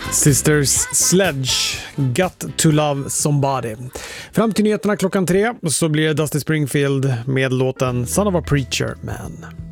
Sisters Sledge, Got to Love Somebody. Fram till nyheterna klockan 3 så blir det Dusty Springfield med låten Son of a Preacher Man.